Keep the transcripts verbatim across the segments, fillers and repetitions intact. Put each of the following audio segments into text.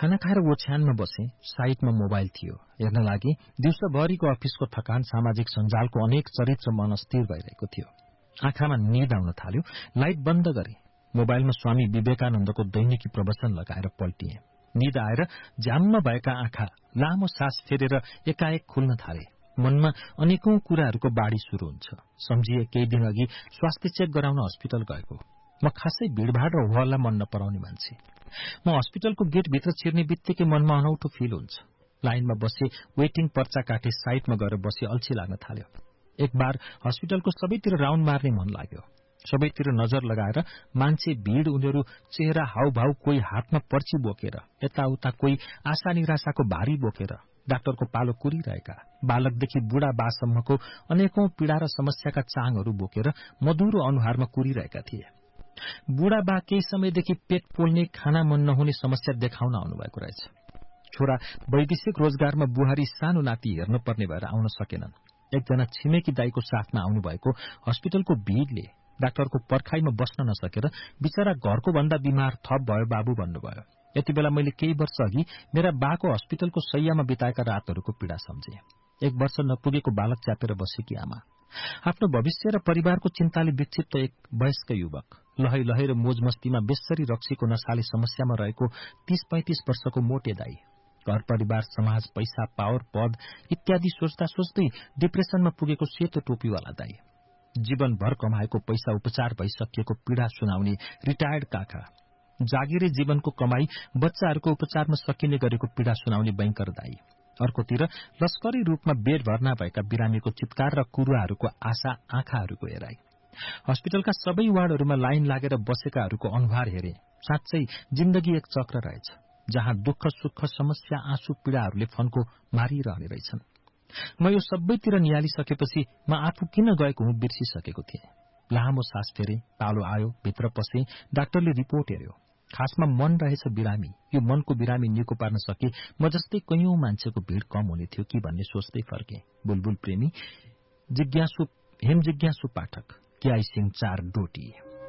खाना खाएर ओछ्यानमा बसे। साइडमा मोबाइल थियो। हेर्न लागि दिउँसोभरिको अफिसको थकान, सामाजिक सञ्जालको अनेक चरित्र मन अस्थिर भइरहेको थियो। आँखामा निद आउन थाल्यो। लाइट बन्द गरे। मोबाइलमा स्वामी विवेकानन्दको दैनिकी प्रवचन लगाएर पल्टिए। निद आएर झ्याम्म भएका आँखा लामो सास फेरेर एकाएक खुल्न थाले। मनमा अनेकौं कुराहरूको बाढ़ी शुरू हुन्छ। सम्झिए केही दिन अघि स्वास्थ्य चेक गराउन अस्पताल गएको। म खासै भीड़भाड़ र होहल्ला मन नपराउने मान्छे। म अस्पतालको गेटभित्र छिर्ने बित्तिकै मनमा अनौठो फिल हुन्छ। लाइनमा बसे, वेटिङ पर्चा काटे, साइडमा गएर बसे अल्छी लाग्न थाल्यो। एक बार अस्पतालको सबैतिर राउन्ड मार्ने मन लाग्यो। सबैतिर नजर लगाएर मान्छे भीड़, उनीहरू चेहरा, हाउभाउ, कोही हातमा पर्ची बोकेर, यताउता कोही आशा निराशाको भारी बोकेर, डाक्टरको पालो कुरिरहेका, बालकदेखि बुढा बासम्मको अनेकौं पीड़ा र समस्याका चाङहरू बोकेर मधुरो अनुहारमा कुरिरहेका थिए। बुढा बा केही समयदेखि पेट पोल्ने, खाना मन नहुने समस्या देखाउन आउनुभएको रहेछ। छोरा वैदेशिक रोजगारमा, बुहारी सानो नाति हेर्न पर्ने भएर आउन सकेनन्। एकजना छिमेकी दाईको साथमा आउनुभएको अस्पतालको भीड़ले डाक्टरको पर्खाइमा बस्न नसकेर बिचरा घरको भन्दा बिमार थप भयो बाबु भन्नुभयो। यति बेला मैले केही वर्ष अघि मेरा बाको अस्पतालको शैय्यामा बिताएका रातहरूको पीड़ा सम्झे। एक वर्ष नपुगेको बालक च्यापेर बसेकी आमा, आफ्नो भविष्य र परिवारको चिन्ताले विक्षिप्त एक वयस्क युवक, लहै लहै र मोजमस्तीमा बेसरी रक्सीको नशाले समस्यामा रहेको तीस पैंतीस वर्षको मोटे दाई, घर परिवार, समाज, पैसा, पावर, पद इत्यादि सोच्दा सोच्दै डिप्रेसनमा पुगेको सेतो टोपीवाला दाई, जीवनभर कमाएको पैसा उपचार भइसकिएको पीड़ा सुनाउने रिटायर्ड काका, जागिरे जीवनको कमाई बच्चाहरूको उपचारमा सकिने गरेको पीड़ा सुनाउने बैंकर दाई, अर्कोतिर लस्करी रूपमा बेड भर्ना भएका बिरामीको चित्कार र कुरुवाहरूको आशा आँखाहरूको हेराई। अस्पतालका सबै वार्डहरूमा लाइन लागेर बसेकाहरूको अनुहार हेरे। साँच्चै जिन्दगी एक चक्र रहेछ, जहाँ दुःख, सुख, समस्या, आँसु, पीड़ाहरूले फन्को मारिरहने रहेछन्। म यो सबैतिर निहालिसकेपछि म आफू किन गएको हुँ बिर्सिसकेको थिएँ। लामो सास फेरे, पालो आयो, भित्र पसे, डाक्टरले रिपोर्ट हेर्यो। खासमा मन रहेछ बिरामी। यो मनको बिरामी निको पार्न सके म जस्तै कैयौं मान्छेको भीड़ कम हुने थियो कि भन्ने सोच्दै फर्के। बुलबुल प्रेमी, जिज्ञासु, हेम जिज्ञासु पाठक, क्याई सिंह चार डोटी।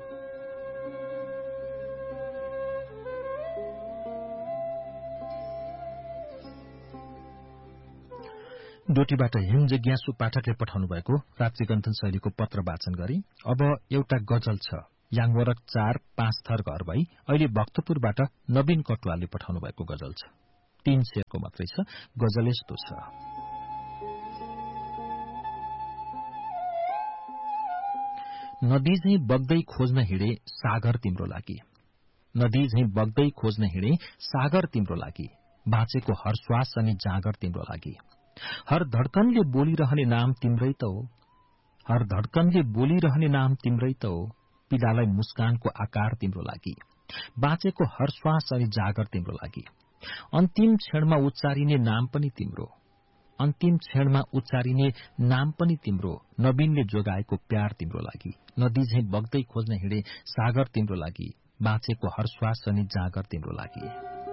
डोटीबाट हेम जिज्ञासु पाठकले पठाउनु भएको रात्रिगन्थन शैलीको पत्र वाचन गरी। अब एउटा गजल छ, याङवरक चार पाँच थर घर भई अहिले भक्तपुरबाट नवीन कटुवालले पठाउनु भएको गजल छ। तीन शेरको मात्रै छ। गजल यस्तो छ। नदी झैं बग्दै खोज्न हिँडे सागर तिम्रो लागि, नदी झैं बग्दै खोज्न हिँडे सागर तिम्रो लागि, बाँचेको हर श्वास अनि जाँगर तिम्रो लागि, हर धड्कनले बोलिरहने नाम तिम्रै त हो, हर धड्कनले बोलिरहने नाम तिम्रै त हो, पीडालाई मुस्कानको आकार तिम्रो लागि, बाँचेको हर श्वास अनि जागर तिम्रो लागि, अन्तिम क्षणमा उच्चारिने नाम पनि तिम्रो, अन्तिम क्षणमा उच्चारिने नाम पनि तिम्रो, नवीनले जोगाएको प्यार तिम्रो लागि, नदी झैं बग्दै खोज्न हिँडे सागर तिम्रो लागि, बाँचेको हर श्वास अनि जागर तिम्रो लागि।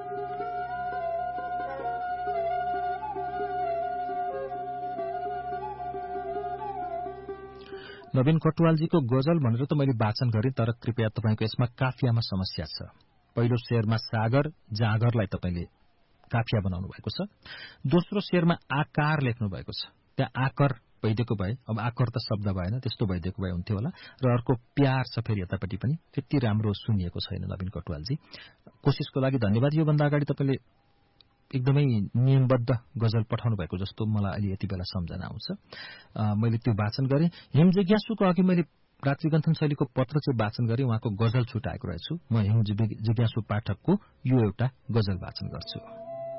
नवीन कटुवालजीको गजल भनेर त मैले वाचन गरेँ, तर कृपया तपाईको यसमा काफियामा समस्या छ। पहिलो शेरमा सागर जागरलाई तपाईले काफिया बनाउनु भएको छ। दोस्रो शेरमा आकार लेख्नु भएको छ। त्यहाँ आकर भइदिएको भए, अब आकर त शब्द भएन, त्यस्तो भइदिएको भए हुन्थ्यो होला। र अर्को प्यार छ फेरि यतापट्टि पनि। त्यति राम्रो सुनिएको छैन नवीन कटुवालजी। कोसिसको लागि धन्यवाद। योभन्दा अगाडि तपाईले एकदमै नियमबद्ध गजल पठाउनु भएको जस्तो मलाई अहिले यति बेला सम्झना आउँछ। मैले त्यो वाचन गरेँ। हेम जिज्ञासुको अघि मैले रात्रिगन्थन शैलीको पत्र चाहिँ वाचन गरेँ, उहाँको गजल छुटाएको रहेछु। म हेम जिज्ञासु पाठकको यो एउटा गजल वाचन गर्छु।